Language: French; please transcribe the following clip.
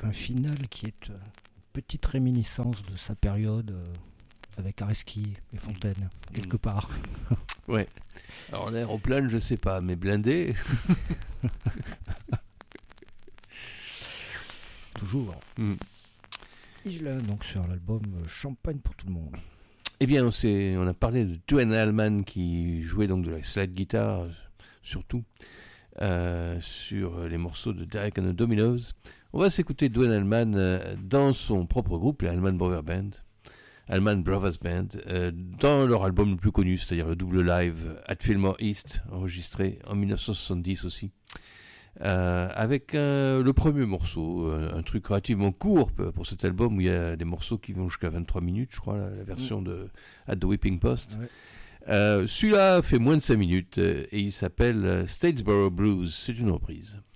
un final qui est une petite réminiscence de sa période avec Areski et Fontaine, quelque part. Ouais. Alors en aéroplane, je sais pas, mais blindé. Toujours. Isla, donc sur l'album Champagne pour tout le monde. Eh bien, on a parlé de Duane Allman qui jouait donc de la slide guitar, surtout, sur les morceaux de Derek and the Dominos. On va s'écouter Duane Allman dans son propre groupe, les Allman Brothers Band, dans leur album le plus connu, c'est-à-dire le double live at Fillmore East, enregistré en 1970 aussi. Avec le premier morceau, un truc relativement court pour cet album où il y a des morceaux qui vont jusqu'à 23 minutes, je crois, la version de At the Whipping Post. Ouais. Celui-là fait moins de 5 minutes et il s'appelle Statesboro Blues, c'est une reprise.